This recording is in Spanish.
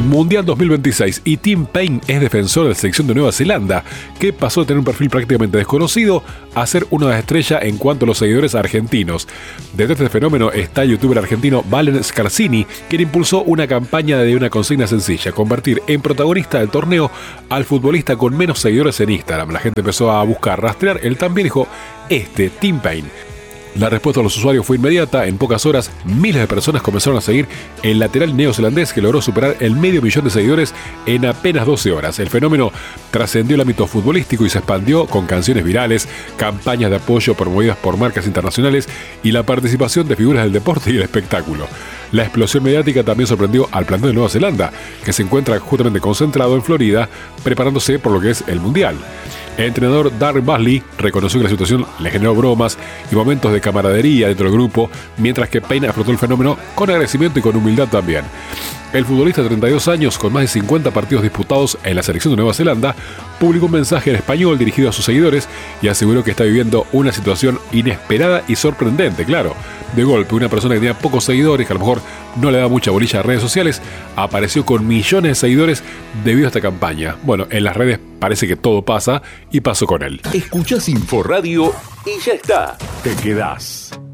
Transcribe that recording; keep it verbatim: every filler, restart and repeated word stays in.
Mundial dos mil veintiséis y Tim Payne es defensor de la selección de Nueva Zelanda, que pasó de tener un perfil prácticamente desconocido a ser una estrella en cuanto a los seguidores argentinos. Detrás de este fenómeno está el youtuber argentino Valen Scarsini, quien impulsó una campaña de una consigna sencilla: convertir en protagonista del torneo al futbolista con menos seguidores en Instagram. La gente empezó a buscar, rastrear, él también dijo: este, Tim Payne. La respuesta de los usuarios fue inmediata. En pocas horas, miles de personas comenzaron a seguir el lateral neozelandés, que logró superar el medio millón de seguidores en apenas doce horas. El fenómeno trascendió el ámbito futbolístico y se expandió con canciones virales, campañas de apoyo promovidas por marcas internacionales y la participación de figuras del deporte y el espectáculo. La explosión mediática también sorprendió al plantel de Nueva Zelanda, que se encuentra justamente concentrado en Florida, preparándose por lo que es el Mundial. El entrenador Darren Basley reconoció que la situación le generó bromas y momentos de camaradería dentro del grupo, mientras que Payne afrontó el fenómeno con agradecimiento y con humildad también. El futbolista de treinta y dos años, con más de cincuenta partidos disputados en la selección de Nueva Zelanda, publicó un mensaje en español dirigido a sus seguidores y aseguró que está viviendo una situación inesperada y sorprendente. Claro, de golpe, una persona que tenía pocos seguidores, que a lo mejor no le da mucha bolilla a redes sociales, apareció con millones de seguidores debido a esta campaña. Bueno, en las redes parece que todo pasa y pasó con él. Escuchás Inforradio y ya está. Te quedás.